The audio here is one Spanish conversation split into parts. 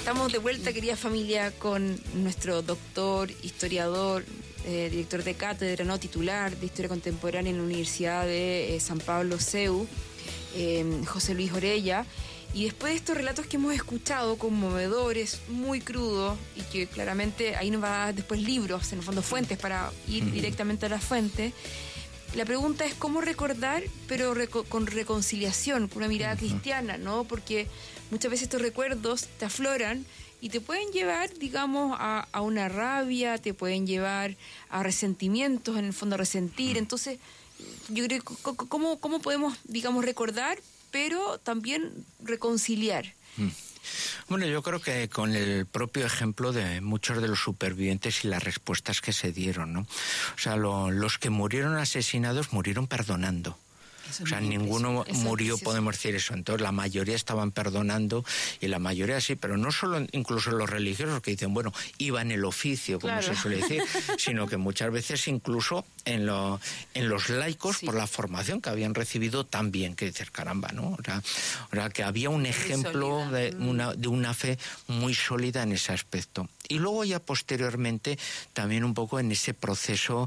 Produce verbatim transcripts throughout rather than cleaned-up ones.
Estamos de vuelta, querida familia, con nuestro doctor, historiador, eh, director de cátedra, no titular de Historia Contemporánea en la Universidad de eh, San Pablo, C E U, eh, José Luis Orella. Y después de estos relatos que hemos escuchado, conmovedores, muy crudos, y que claramente ahí nos va a dar después libros, en el fondo fuentes, para ir uh-huh. directamente a la fuente, la pregunta es cómo recordar, pero reco- con reconciliación, con una mirada uh-huh. cristiana, ¿no? Porque muchas veces estos recuerdos te afloran y te pueden llevar, digamos, a, a una rabia, te pueden llevar a resentimientos, en el fondo a resentir. Uh-huh. Entonces, yo creo que cómo, cómo podemos, digamos, recordar, pero también reconciliar. Mm. Bueno, yo creo que con el propio ejemplo de muchos de los supervivientes y las respuestas que se dieron, ¿no? O sea, lo, los que murieron asesinados murieron perdonando. O sea, ninguno murió, podemos decir eso. Entonces, la mayoría estaban perdonando y la mayoría sí, pero no solo incluso los religiosos que dicen, bueno, iba en el oficio, como claro. se suele decir, sino que muchas veces incluso en, lo, en los laicos, sí. por la formación que habían recibido también, que dices, caramba, ¿no? O sea, o sea que había un ejemplo de una, de una fe muy sólida en ese aspecto. Y luego ya posteriormente también un poco en ese proceso,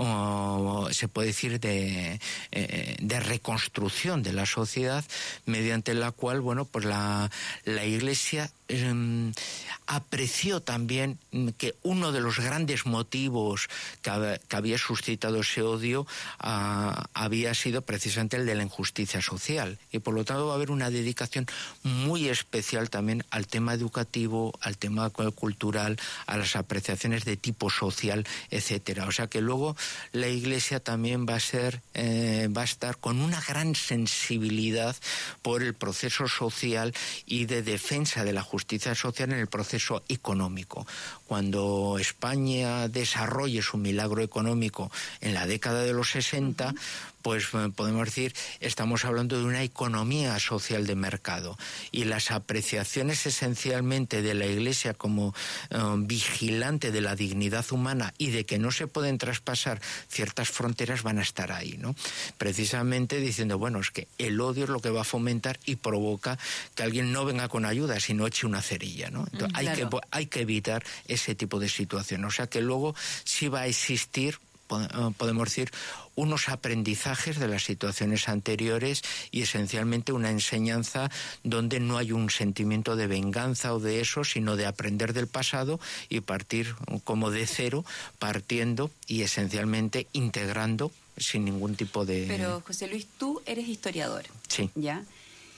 oh, se puede decir, de, eh, de reconstrucción de la sociedad, mediante la cual, bueno, pues la, la Iglesia eh, apreció también que uno de los grandes motivos que, que había suscitado ese odio ah, había sido precisamente el de la injusticia social. Y por lo tanto va a haber una dedicación muy especial también al tema educativo, al tema cultural, a las apreciaciones de tipo social, etcétera. O sea que luego la Iglesia también va a ser, eh, va a estar con una gran sensibilidad por el proceso social y de defensa de la justicia social en el proceso económico. Cuando España desarrolle su milagro económico en la década de los sesenta, uh-huh. pues podemos decir, estamos hablando de una economía social de mercado, y las apreciaciones esencialmente de la Iglesia como eh, vigilante de la dignidad humana y de que no se pueden traspasar ciertas fronteras van a estar ahí, ¿no? Precisamente diciendo, bueno, es que el odio es lo que va a fomentar y provoca que alguien no venga con ayuda, sino eche una cerilla, ¿no? Entonces, mm, claro. hay que, hay que evitar ese tipo de situación. O sea que luego sí va a existir, podemos decir, unos aprendizajes de las situaciones anteriores y esencialmente una enseñanza donde no hay un sentimiento de venganza o de eso, sino de aprender del pasado y partir como de cero, partiendo y esencialmente integrando sin ningún tipo de... Pero, José Luis, tú eres historiador. Sí. ¿Ya?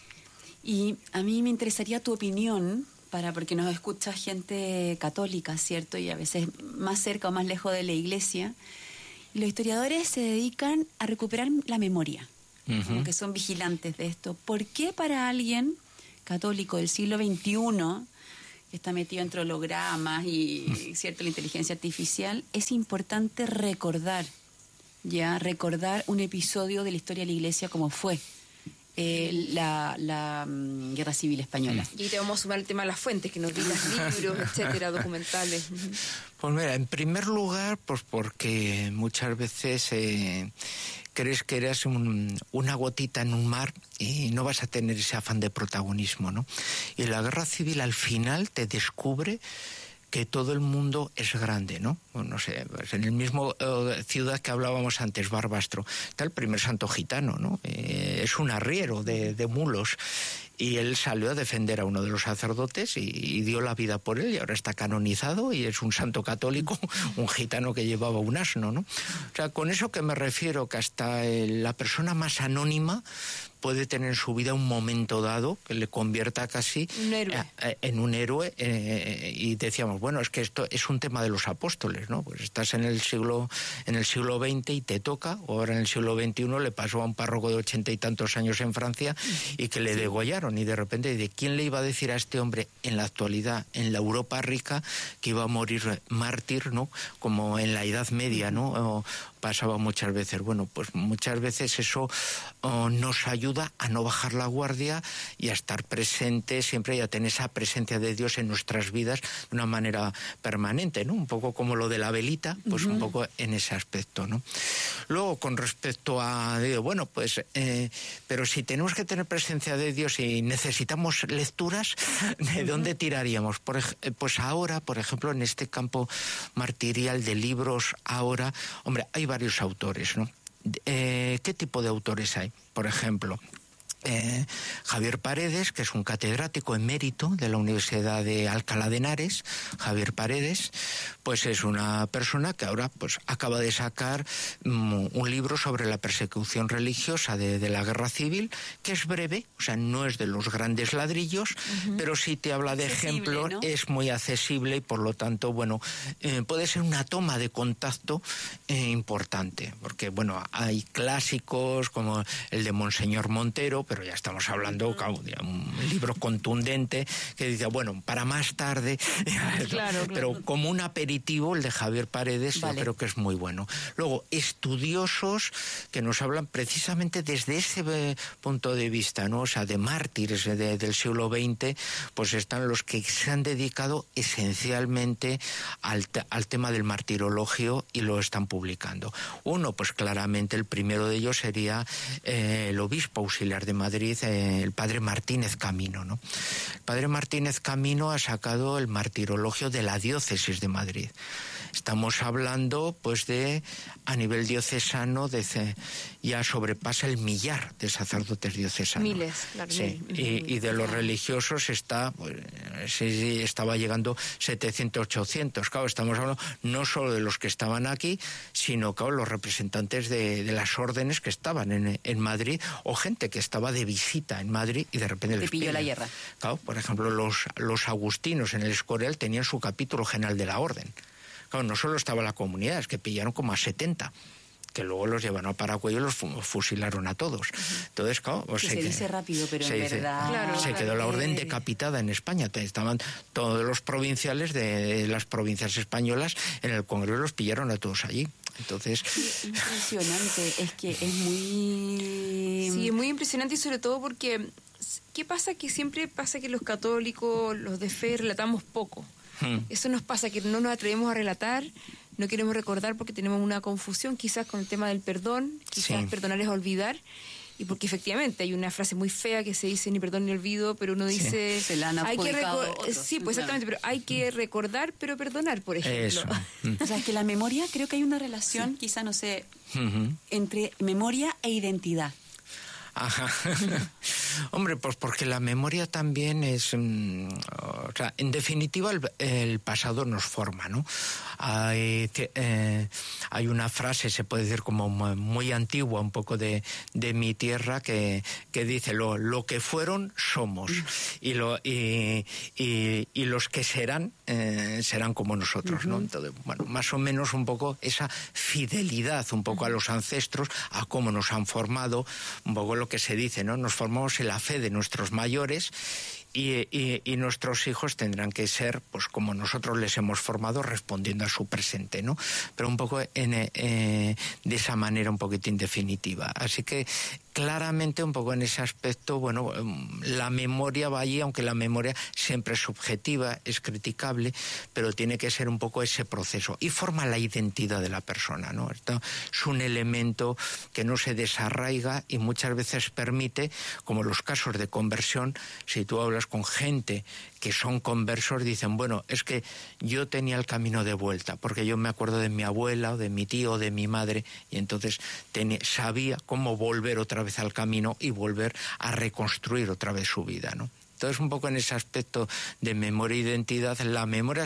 Y a mí me interesaría tu opinión, para porque nos escucha gente católica, ¿cierto? Y a veces más cerca o más lejos de la Iglesia. Los historiadores se dedican a recuperar la memoria, uh-huh. como que son vigilantes de esto. ¿Por qué para alguien católico del siglo veintiuno, que está metido entre hologramas y cierto, la inteligencia artificial, es importante recordar, ya recordar un episodio de la historia de la Iglesia como fue eh, la, la um, Guerra Civil Española? Y te vamos a sumar el tema de las fuentes, que nos digas libros, etcétera, documentales. Pues mira, en primer lugar, pues porque muchas veces eh, crees que eres un, una gotita en un mar y no vas a tener ese afán de protagonismo, ¿no? Y la Guerra Civil al final te descubre que todo el mundo es grande, ¿no? Bueno, no sé, pues en el mismo uh, ciudad que hablábamos antes, Barbastro, está el primer santo gitano, ¿no? Eh, es un arriero de, de mulos. Y él salió a defender a uno de los sacerdotes y, y dio la vida por él, y ahora está canonizado y es un santo católico, un gitano que llevaba un asno, ¿no? O sea, con eso que me refiero, que hasta el, la persona más anónima puede tener en su vida un momento dado que le convierta casi un héroe. Eh, en un héroe, eh, y decíamos, bueno, es que esto es un tema de los apóstoles, ¿no? Pues estás en el siglo en el siglo veinte y te toca, o ahora en el siglo veintiuno le pasó a un párroco de ochenta y tantos años en Francia y que le sí. degollaron, y de repente, ¿de quién le iba a decir a este hombre en la actualidad, en la Europa rica, que iba a morir mártir, ¿no? Como en la Edad Media, ¿no? O, pasaba muchas veces. Bueno, pues muchas veces eso oh, nos ayuda a no bajar la guardia y a estar presente siempre y a tener esa presencia de Dios en nuestras vidas de una manera permanente, ¿no? Un poco como lo de la velita, pues uh-huh. un poco en ese aspecto, ¿no? Luego, con respecto a, digo, bueno, pues, eh, pero si tenemos que tener presencia de Dios y necesitamos lecturas, ¿de uh-huh. dónde tiraríamos? Por, pues ahora, por ejemplo, en este campo martirial de libros, ahora, hombre, hay varios autores, ¿no? Eh, ¿Qué tipo de autores hay? Por ejemplo, Eh, Javier Paredes, que es un catedrático emérito de la Universidad de Alcalá de Henares. Javier Paredes, pues es una persona que ahora pues acaba de sacar um, un libro sobre la persecución religiosa de, de la guerra civil, que es breve, o sea, no es de los grandes ladrillos, uh-huh. pero sí te habla de ejemplos, ¿no? Es muy accesible y por lo tanto, bueno, eh, puede ser una toma de contacto eh, importante, porque bueno, hay clásicos como el de Monseñor Montero, pero ya estamos hablando de un libro contundente que dice, bueno, para más tarde, claro, pero claro. Como un aperitivo, el de Javier Paredes, vale. Yo creo que es muy bueno. Luego, estudiosos que nos hablan precisamente desde ese punto de vista, ¿no? O sea, de mártires de, del siglo veinte, pues están los que se han dedicado esencialmente al, al tema del martirologio y lo están publicando. Uno, pues claramente el primero de ellos sería eh, el obispo auxiliar de Madrid, eh, el padre Martínez Camino, ¿no? El padre Martínez Camino ha sacado el martirologio de la diócesis de Madrid. Estamos hablando, pues, de, a nivel diocesano, de, ya sobrepasa el millar de sacerdotes diocesanos. Miles, claro. Sí, y, y de los religiosos está, pues, sí, estaba llegando setecientos, ochocientos. Claro, estamos hablando no solo de los que estaban aquí, sino, claro, los representantes de, de las órdenes que estaban en, en Madrid, o gente que estaba de visita en Madrid y de repente Te les pilló la guerra. Claro, por ejemplo, los, los agustinos en el Escorial tenían su capítulo general de la orden. Claro, no solo estaba la comunidad, es que pillaron como a setenta, que luego los llevaron a Paraguay y los fusilaron a todos. Entonces, claro, pues se, se dice que, rápido, pero en dice, verdad... Claro, se quedó la orden decapitada en España. Estaban todos los provinciales de las provincias españolas en el Congreso, los pillaron a todos allí. Entonces... Sí, impresionante, es que es muy... Sí, es muy impresionante y sobre todo porque... ¿Qué pasa? Que siempre pasa que los católicos, los de fe, relatamos poco. Hmm. Eso nos pasa, que no nos atrevemos a relatar, no queremos recordar porque tenemos una confusión quizás con el tema del perdón, quizás sí. Perdonar es olvidar, y porque efectivamente hay una frase muy fea que se dice ni perdón ni olvido, pero uno dice... Sí. Se la han hay que recor- Sí, pues exactamente, pero hay que recordar pero perdonar, por ejemplo. Eso. O sea, es que la memoria, creo que hay una relación, sí. quizás, no sé, uh-huh. entre memoria e identidad. Ajá. Hombre, pues porque la memoria también es, um, o sea, en definitiva el, el pasado nos forma, ¿no? Hay, eh, hay una frase, se puede decir como muy antigua, un poco de, de mi tierra, que, que dice lo, lo que fueron somos y, lo, y, y, y los que serán eh, serán como nosotros, uh-huh. ¿no? Entonces, bueno, más o menos un poco esa fidelidad un poco uh-huh. a los ancestros, a cómo nos han formado, un poco lo que se dice, ¿no? Nos formamos en la fe de nuestros mayores y, y, y nuestros hijos tendrán que ser, pues como nosotros les hemos formado, respondiendo a su presente, ¿no? Pero un poco en, eh, de esa manera un poquitín definitiva. Así que claramente un poco en ese aspecto, bueno, la memoria va allí, aunque la memoria siempre es subjetiva, es criticable, pero tiene que ser un poco ese proceso y forma la identidad de la persona, ¿no? Esto es un elemento que no se desarraiga y muchas veces permite, como los casos de conversión, si tú hablas con gente que son conversos, dicen, bueno, es que yo tenía el camino de vuelta, porque yo me acuerdo de mi abuela, o de mi tío, o de mi madre, y entonces tenía, sabía cómo volver otra vez al camino y volver a reconstruir otra vez su vida, ¿no? Entonces, un poco en ese aspecto de memoria e identidad, la memoria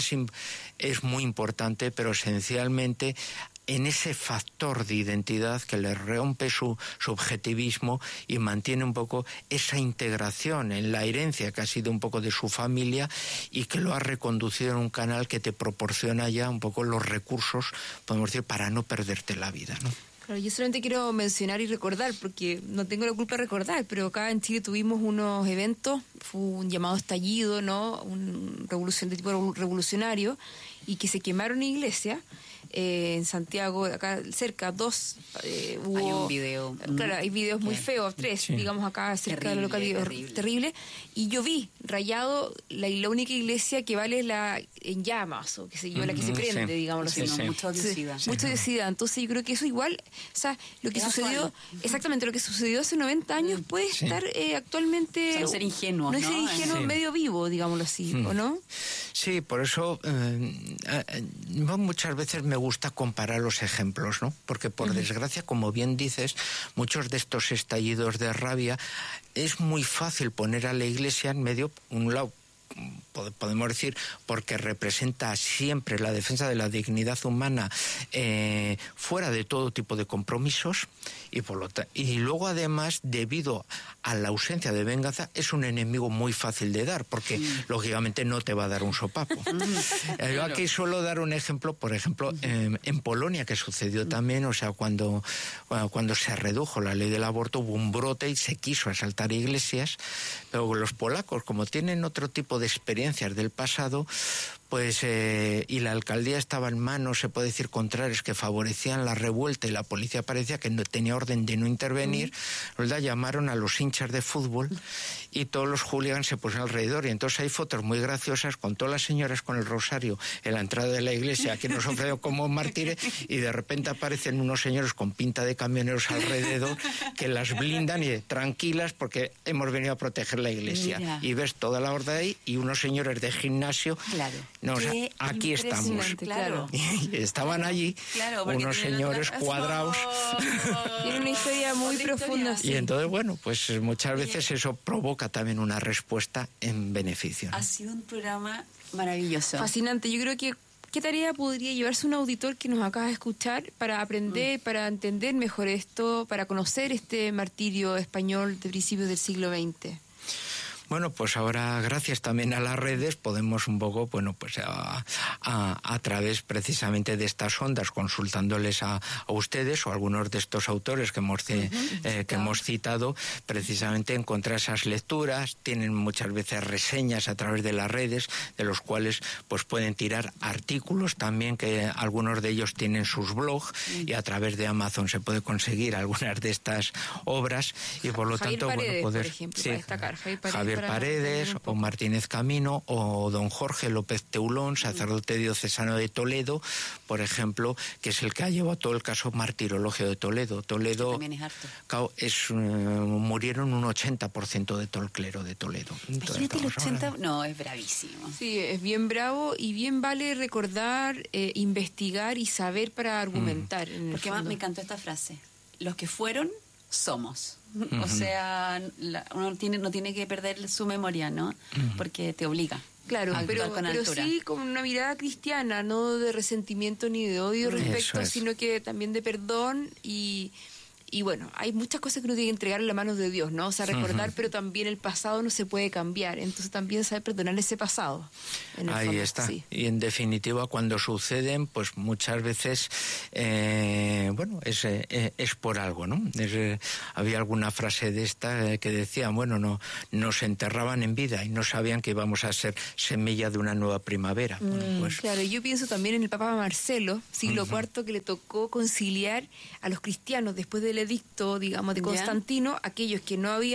es muy importante, pero esencialmente en ese factor de identidad que le rompe su subjetivismo y mantiene un poco esa integración en la herencia que ha sido un poco de su familia y que lo ha reconducido en un canal que te proporciona ya un poco los recursos, podemos decir, para no perderte la vida, ¿no? Claro, yo solamente quiero mencionar y recordar, porque no tengo la culpa de recordar, pero acá en Chile tuvimos unos eventos, fue un llamado estallido, ¿no? Un revolución de tipo revolucionario, y que se quemaron iglesias. Eh, en Santiago, acá cerca, dos eh, hubo, hay un video. Claro, hay videos muy feos, tres, sí. digamos, acá cerca de la localidad. Terrible. terrible. Y yo vi rayado la, la única iglesia que vale la en llamas, o qué sé yo, mm, la que se prende, sí. digamos. Sí, sí. Mucho odiosidad. Sí, mucho odiosidad. Entonces yo creo que eso igual, o sea, lo que Era sucedió, suave. exactamente lo que sucedió hace noventa años mm, puede sí. estar eh, actualmente... O sea, no ser ingenuo, ¿no? No ser ingenuo, sí. medio vivo, digámoslo así, mm. ¿o no? Sí, por eso eh, eh, muchas veces me gusta comparar los ejemplos, ¿no? Porque por uh-huh. desgracia, como bien dices, muchos de estos estallidos de rabia es muy fácil poner a la Iglesia en medio, un lado, podemos decir, porque representa siempre la defensa de la dignidad humana eh, fuera de todo tipo de compromisos, y por lo ta- y luego además, debido a la ausencia de venganza, es un enemigo muy fácil de dar, porque mm. lógicamente no te va a dar un sopapo. eh, yo aquí suelo dar un ejemplo, por ejemplo, eh, en Polonia, que sucedió también, o sea, cuando, cuando se redujo la ley del aborto, hubo un brote y se quiso asaltar iglesias, pero los polacos, como tienen otro tipo de experiencias del pasado, pues eh, y la alcaldía estaba en manos, se puede decir, contrarios que favorecían la revuelta, y la policía parecía que no tenía orden de no intervenir, mm. ¿verdad? Llamaron a los hinchas de fútbol y todos los hooligans se pusieron alrededor, y entonces hay fotos muy graciosas con todas las señoras con el rosario en la entrada de la iglesia, que nos ofrecieron como mártires, y de repente aparecen unos señores con pinta de camioneros alrededor que las blindan y tranquilas, porque hemos venido a proteger la iglesia. Mira. Y ves toda la horda ahí y unos señores de gimnasio. Claro. No, o sea, aquí estamos. Claro. Y estaban allí claro, unos señores cuadrados. Tiene una historia muy Otra profunda. Historia. Y entonces, bueno, pues muchas veces eso provoca también una respuesta en beneficio, ¿no? Ha sido un programa maravilloso. Fascinante. Yo creo que ¿qué tarea podría llevarse un auditor que nos acaba de escuchar para aprender, mm. para entender mejor esto, para conocer este martirio español de principios del siglo veinte? Bueno, pues ahora, gracias también a las redes, podemos un poco, bueno, pues a, a, a través precisamente de estas ondas, consultándoles a, a ustedes o a algunos de estos autores que hemos, uh-huh. eh, que hemos citado, precisamente encontrar esas lecturas. Tienen muchas veces reseñas a través de las redes, de los cuales pues pueden tirar artículos también, que algunos de ellos tienen sus blogs, uh-huh. y a través de Amazon se puede conseguir algunas de estas obras, y por lo Javier tanto, Paredes, bueno, poder... por ejemplo, sí, para destacar. Javier Paredes. Javier Paredes o Martínez Camino o don Jorge López Teulón, sacerdote diocesano de Toledo, por ejemplo, que es el que ha llevado todo el caso martirologio de Toledo. Toledo también es harto. Cao, es, uh, murieron un ochenta por ciento de todo el clero de Toledo. Imagínate el ochenta por ciento, no, es bravísimo. Sí, es bien bravo, y bien vale recordar, eh, investigar y saber para argumentar. Mm. En Porque más me encantó esta frase: los que fueron, somos. Uh-huh. O sea, la, uno tiene, no tiene que perder su memoria, ¿no? Uh-huh. Porque te obliga. Claro, pero, pero sí con una mirada cristiana, no de resentimiento ni de odio respecto, es. sino que también de perdón y... Y bueno, hay muchas cosas que uno tiene que entregar en las manos de Dios, ¿no? O sea, recordar, uh-huh. pero también el pasado no se puede cambiar. Entonces también saber perdonar ese pasado. Ahí fondo, está. Sí. Y en definitiva, cuando suceden, pues muchas veces, eh, bueno, es, eh, es por algo, ¿no? Es, eh, había alguna frase de esta eh, que decía, bueno, no, nos enterraban en vida y no sabían que íbamos a ser semilla de una nueva primavera. Mm, bueno, pues, claro, yo pienso también en el Papa Marcelo, siglo uh-huh. cuarto, que le tocó conciliar a los cristianos después del edicto, digamos, de Constantino, ¿ya? Aquellos que no habían